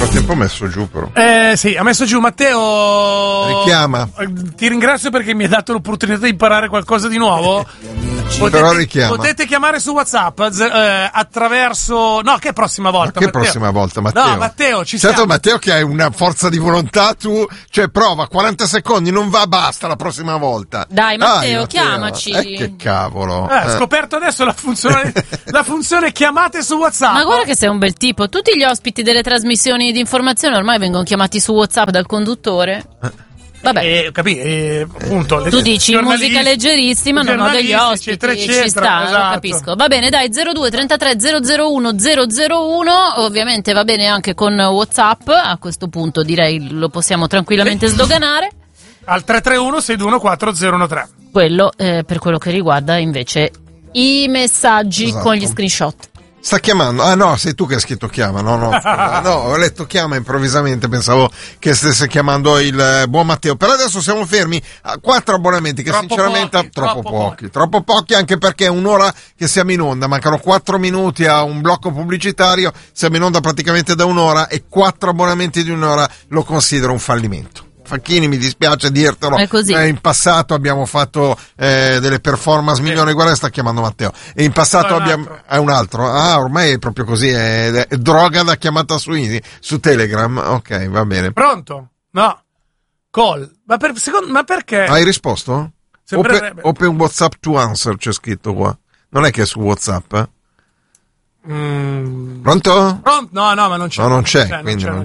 frattempo ho messo giù però. Sì, ha messo giù Matteo. Richiama. Ti ringrazio perché mi hai dato l'opportunità di imparare qualcosa di nuovo. Però richiama. Potete chiamare su WhatsApp attraverso. No, che prossima volta? Ma che Matteo? Prossima volta, Matteo? No, Matteo, ci certo, siamo. Matteo che hai una forza di volontà, tu, cioè prova 40 secondi, non va, basta la prossima volta. Dai, Matteo, chiamaci. Che cavolo. Ho scoperto adesso la funzione chiamate su WhatsApp. Ma guarda che sei un bel tipo. Tutti gli ospiti delle trasmissioni di informazione ormai vengono chiamati su WhatsApp dal conduttore. Vabbè. Appunto, tu dici musica leggerissima, non ho degli ospiti, eccetera, ci sta, esatto. Lo capisco. Va bene, dai, 02 33 001 001, ovviamente va bene anche con WhatsApp, a questo punto direi lo possiamo tranquillamente sdoganare. Al 331 621 4013. Quello per quello che riguarda invece i messaggi con gli screenshot. Sta chiamando? Ah no, sei tu che hai scritto chiama, no, ho letto chiama improvvisamente, pensavo che stesse chiamando il buon Matteo, però adesso siamo fermi a 4 abbonamenti che sinceramente troppo pochi, anche perché è un'ora che siamo in onda, mancano 4 minuti a un blocco pubblicitario, siamo in onda praticamente da un'ora e 4 abbonamenti di un'ora lo considero un fallimento. Facchini, mi dispiace dirtelo, è così. In passato abbiamo fatto delle performance migliori, guarda sta chiamando Matteo, e in passato è un altro, ormai è proprio così, è droga da chiamata su Telegram, ok, va bene. Pronto? No, call, ma perché? Hai risposto? Open WhatsApp to answer c'è scritto qua, non è che è su WhatsApp, Pronto? No, ma non c'è. No, non c'è.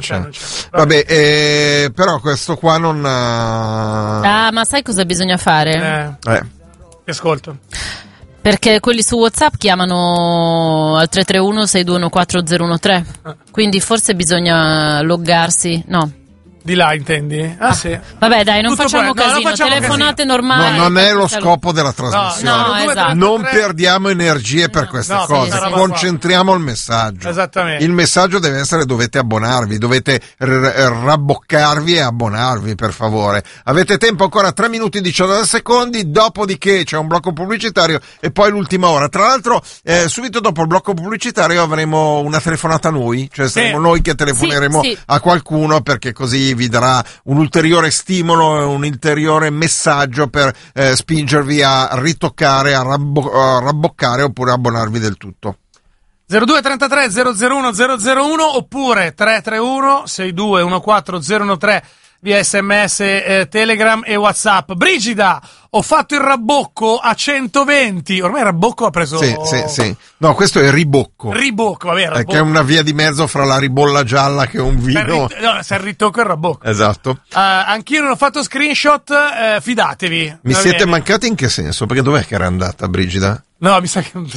Vabbè, però questo qua non. Ma sai cosa bisogna fare? Ti ascolto. Perché quelli su WhatsApp chiamano al 331 621 4013. Quindi forse bisogna loggarsi. No. Di là intendi? Sì. Vabbè, dai, non facciamo casino, telefonate normali. No, non è lo scopo della trasmissione. No, esatto. Non perdiamo energie per queste cose, concentriamo il messaggio. Esattamente. Il messaggio deve essere: dovete abbonarvi, dovete rabboccarvi e abbonarvi, per favore. Avete tempo ancora 3 minuti e 19 secondi, dopodiché c'è un blocco pubblicitario e poi l'ultima ora. Tra l'altro, subito dopo il blocco pubblicitario avremo una telefonata noi, cioè saremo noi che telefoneremo a qualcuno, perché così vi darà un ulteriore stimolo e un ulteriore messaggio per spingervi a ritoccare, a rabboccare oppure abbonarvi del tutto. 02 33 001 001 oppure 331 6214 013 via SMS, Telegram e WhatsApp. Brigida, ho fatto il rabbocco a 120. Ormai il rabbocco ha preso. Sì. No, questo è ribocco. Ribocco, va bene. Che è una via di mezzo fra la ribolla gialla che è un vino. Se il ritocco è il rabbocco. Esatto. Anch'io non ho fatto screenshot, fidatevi. Mi siete mancati in che senso? Perché dov'è che era andata Brigida? No, mi sa che in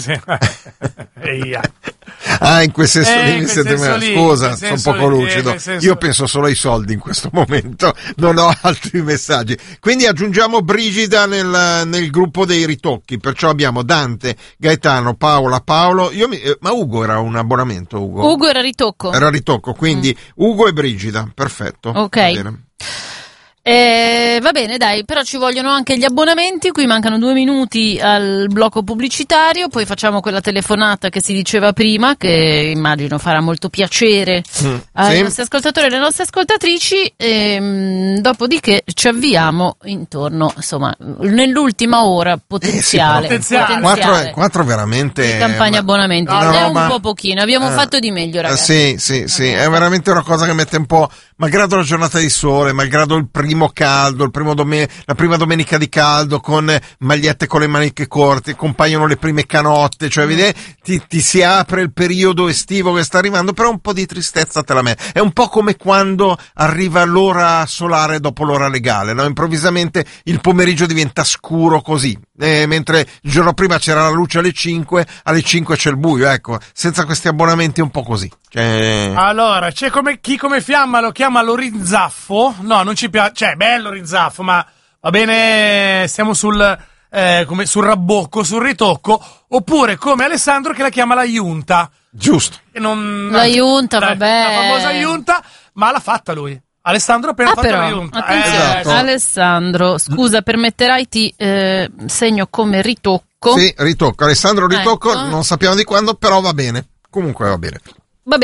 quel senso lì mi siete scusa, sono un poco lucido. Io penso solo ai soldi in questo momento, non ho altri messaggi. Quindi aggiungiamo Brigida nel gruppo dei ritocchi, perciò abbiamo Dante, Gaetano, Paola, Paolo. Ma Ugo era un abbonamento, Ugo era ritocco. Era ritocco, quindi Ugo e Brigida, perfetto. Ok. Va bene, dai, però ci vogliono anche gli abbonamenti, qui mancano 2 minuti al blocco pubblicitario, poi facciamo quella telefonata che si diceva prima, che immagino farà molto piacere ai nostri ascoltatori e alle nostre ascoltatrici, e dopodiché ci avviamo intorno, insomma, nell'ultima ora potenziale. 4 veramente di campagna abbonamenti, è un po' pochino, abbiamo fatto di meglio, ragazzi. Sì, è veramente una cosa che mette un po', malgrado la giornata di sole, malgrado il primo caldo, la prima domenica di caldo, con magliette con le maniche corte, compaiono le prime canotte, cioè ti si apre il periodo estivo che sta arrivando, però un po' di tristezza te la mette. È un po' come quando arriva l'ora solare dopo l'ora legale, no? Improvvisamente il pomeriggio diventa scuro così, mentre il giorno prima c'era la luce alle 5 c'è il buio, ecco, senza questi abbonamenti è un po' così. Allora, c'è chi come Fiamma lo chiama l'orinzaffo. No, non ci piace, cioè bello l'orinzaffo, ma va bene, stiamo sul rabbocco, sul ritocco, oppure come Alessandro che la chiama la Iunta. Giusto. La Iunta, vabbè. La famosa Iunta, ma l'ha fatta lui. Alessandro ha appena fatto la Iunta. Esatto. Alessandro, scusa, permetterai ti segno come ritocco. Sì, ritocco. Alessandro ritocco, non sappiamo di quando, però va bene. Comunque va bene. Va bene,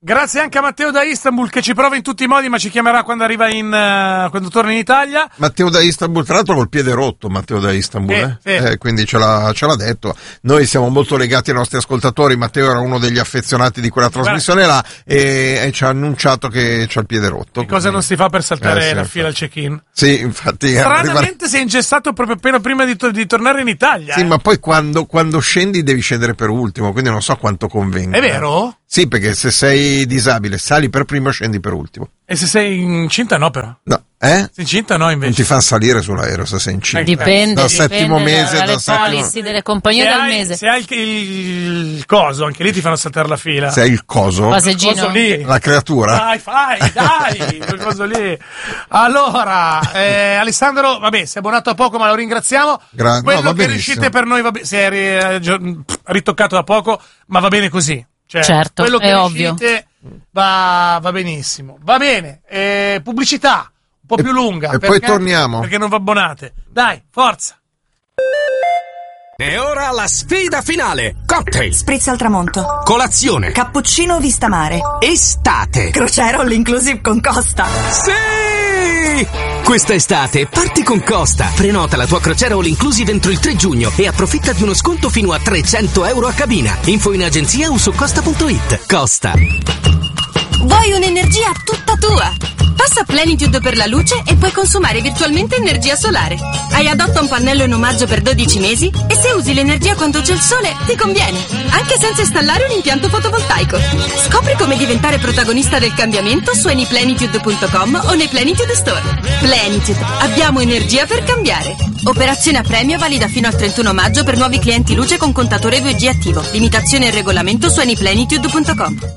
Grazie anche a Matteo da Istanbul che ci prova in tutti i modi, ma ci chiamerà quando arriva quando torna in Italia. Matteo da Istanbul, tra l'altro col piede rotto, Matteo da Istanbul, quindi ce l'ha detto. Noi siamo molto legati ai nostri ascoltatori. Matteo era uno degli affezionati di quella trasmissione là e ci ha annunciato che c'ha il piede rotto. Che cosa non si fa per saltare la fila al check-in? Sì, infatti. Stranamente sei ingessato proprio appena prima di tornare in Italia. Sì, ma poi quando scendi devi scendere per ultimo, quindi non so quanto convenga. È vero? Sì, perché se sei disabile sali per primo, scendi per ultimo. E se sei incinta no però? No, Se incinta no invece. Non ti fa salire sull'aereo se sei incinta. Dipende. Dal settimo mese, dalle policy delle compagnie dal mese. Se hai il coso, anche lì ti fanno saltare la fila. Se hai il coso. Passeggino. Il coso lì. La creatura. Dai, quel coso lì. Allora, Alessandro, vabbè, si è abbonato a poco, ma lo ringraziamo. Quello che riuscite per noi, vabbè, si è ritoccato da poco, ma va bene così. Cioè, certo, quello che è ovvio. Va benissimo. Va bene, pubblicità un po' più lunga. E poi torniamo. Perché non vi abbonate. Dai, forza. E ora la sfida finale. Cocktail, Spritz al tramonto, colazione, cappuccino vista mare, estate. crociera all inclusive con Costa. Sì! Questa estate parti con Costa. Prenota la tua crociera all inclusive entro il 3 giugno e approfitta di uno sconto fino a €300 a cabina. Info in agenzia o su costa.it. Costa. Vuoi un'energia tutta tua? Passa Plenitude per la luce e puoi consumare virtualmente energia solare. Hai adotta un pannello in omaggio per 12 mesi e se usi l'energia quando c'è il sole ti conviene, anche senza installare un impianto fotovoltaico. Scopri come diventare protagonista del cambiamento su anyplenitude.com o nei Plenitude Store. Plenitude, abbiamo energia per cambiare. Operazione a premio valida fino al 31 maggio per nuovi clienti luce con contatore 2G attivo. Limitazione e regolamento su anyplenitude.com.